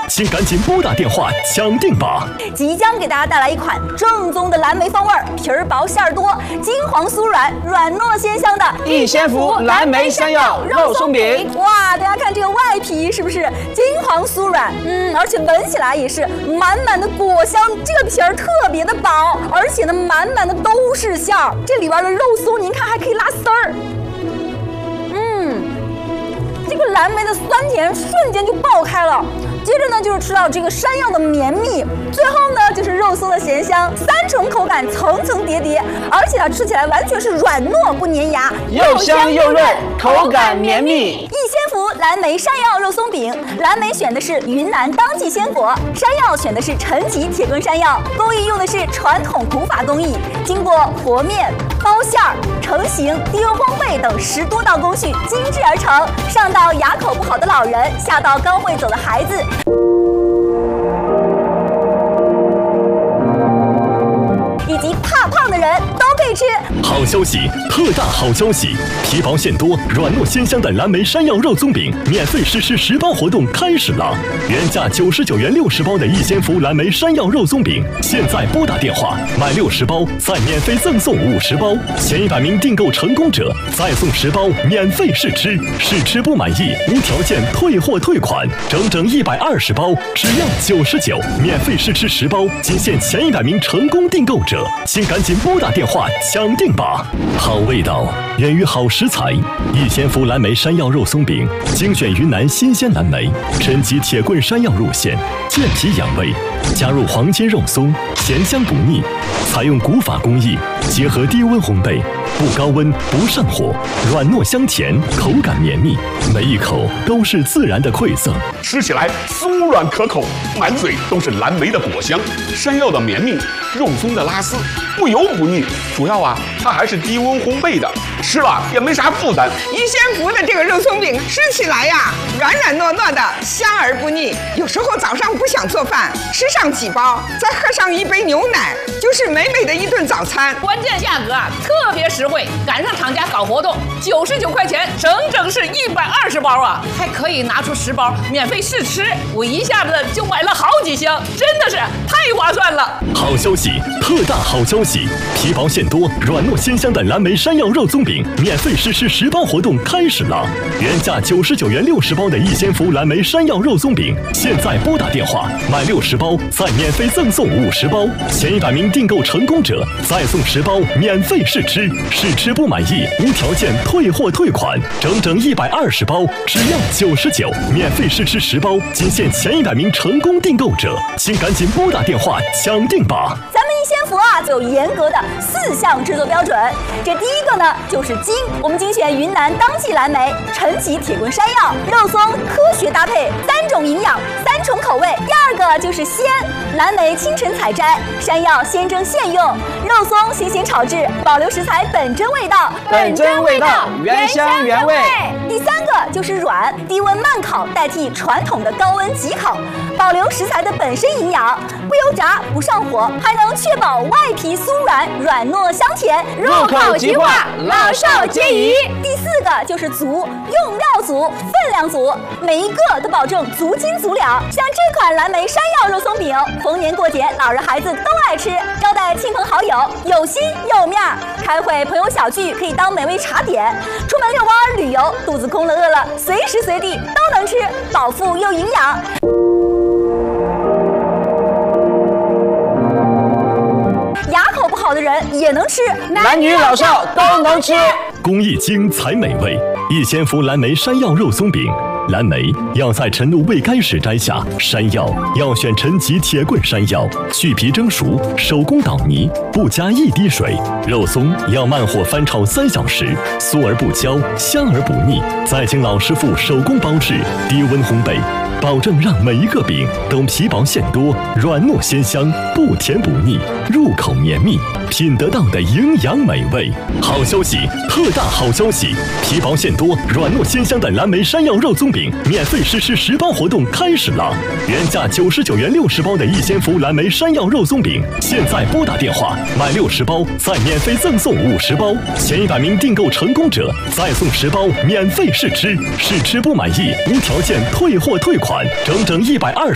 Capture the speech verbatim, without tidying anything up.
请赶紧拨打电话抢定吧！ 即将给大家带来一款正宗的蓝莓风味，皮儿薄馅儿多，金黄酥软，软糯鲜香的逸仙福蓝莓山药肉松饼。 哇，大家看这个外皮是不是金黄酥软？嗯，而且闻起来也是满满的果香，这个皮儿特别的薄，而且呢满满的都是馅儿。这里边的肉松您看还可以拉丝儿。嗯，这个蓝莓的酸甜瞬间就爆开了。接着呢，就是吃到这个山药的绵密，最后呢就是肉松的咸香，三重口感层层叠叠，而且它吃起来完全是软糯不粘牙， 又香又润，口感绵密。 逸仙福蓝莓山药肉松饼，蓝莓选的是云南当季鲜果，山药选的是陈皮铁根山药，工艺用的是传统古法工艺，经过和面、包馅儿、成型、低温烘焙等十多道工序精制而成，上到牙口不好的老人，下到刚会走的孩子。以及怕胖的人都可以吃。 好消息，特大好消息！皮薄馅多、软糯鲜香的蓝莓山药肉松饼免费试吃十包活动开始了！原价九十九元六十包的逸仙福蓝莓山药肉松饼，现在拨打电话买六十包，再免费赠送五十包，前一百名订购成功者再送十包免费试吃，试吃不满意无条件退货退款，整整一百二十包只要九十九，免费试吃十包，仅限前一百名成功订购者。请赶紧拨打电话抢定吧！好味道源于好食材，逸仙福蓝莓山药肉松饼精选云南新鲜蓝莓，陈皮铁棍山药入馅，健脾养胃，加入黄金肉松，咸香不腻，采用古法工艺，结合低温烘焙，不高温不上火，软糯香甜，口感绵密，每一口都是自然的馈赠， 吃起来酥软可口，满嘴都是蓝莓的果香，山药的绵密，肉松的拉丝，不油不腻。主要啊，它还是低温烘焙的，吃了也没啥负担。 逸仙福的这个肉松饼吃起来呀，软软糯糯的，香而不腻。有时候早上不想做饭，吃上几包，再喝上一杯牛奶，就是美美的一顿早餐。 关键价格啊，特别实惠，赶上厂家搞活动，九十九块钱，整整是一百二十包啊，还可以拿出十包免费试吃。我一下子就买了好几箱，真的是太划算了。 好消息，特大好消息！皮薄馅多、软糯鲜香的蓝莓山药肉松饼免费试吃十包活动开始了！原价九十九元六十包的逸仙福蓝莓山药肉松饼，现在拨打电话买六十包，再免费赠送五十包，前一百名订购成功者再送十包免费试吃，试吃不满意无条件退货退款，整整一百二十包只要九十九，免费试吃十包，仅限前一百名成功订购者，请赶紧拨打电话抢定吧！ 咱们逸仙福啊，就有严格的四项制作标准。这第一个呢，就是精，我们精选云南当季蓝莓、陈皮铁棍山药、肉松，科学搭配，三种营养，三重口味。第二个就是鲜，蓝莓清晨采摘，山药现蒸现用，肉松新鲜炒制，保留食材本真味道， 本真味道，原香原味。 第三个就是软，低温慢烤代替传统的高温急烤，保留食材的本身营养，不油炸不上火，还能确保外皮酥软，软糯香甜， 入口即化，老少皆宜。 第四个就是足，用料足，分量足，每一个都保证足斤足两。像这款蓝莓山药肉松饼，逢年过节老人孩子都爱吃，招待亲朋好友有心有面儿，开会朋友小聚可以当美味茶点，出门遛弯旅游肚子空了饿了，随时随地都能吃，饱腹又营养。牙口不好的人也能吃， 男女老少都能吃。 工艺精才美味，逸仙福蓝莓山药肉松饼。蓝莓要在晨露未干时摘下，山药要选陈皮铁棍山药，去皮蒸熟，手工捣泥，不加一滴水。肉松要慢火翻炒三小时，酥而不焦，香而不腻，再经老师傅手工包制，低温烘焙，保证让每一个饼都皮薄馅多，软糯鲜香，不甜不腻，入口绵密，品得到的营养美味。好消息，特大好消息！皮薄馅多、软糯鲜香的蓝莓山药肉松饼免费试吃十包活动开始了！原价九十九元六十包的逸仙福蓝莓山药肉松饼，现在拨打电话买六十包，再免费赠送五十包，前一百名订购成功者再送十包免费试吃，试吃不满意无条件退货退款，整整一百二十。